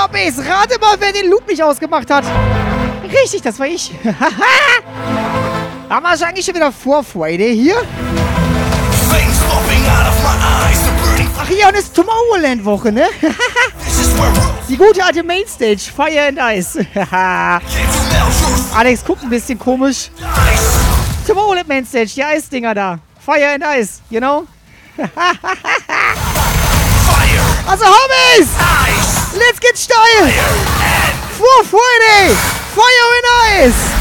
Hobbys, rate mal, wer den Loop nicht ausgemacht hat. Richtig, das war ich. Haben wir wahrscheinlich schon wieder Vorfreude hier? Ach ja, und es ist Tomorrowland-Woche, ne? Die gute alte Mainstage, Fire and Ice. Alex guckt ein bisschen komisch. Tomorrowland Mainstage, die Eisdinger da. Fire and Ice, you know? Also Hobbys! Let's get steil! Vorfreude! Fire and Ice!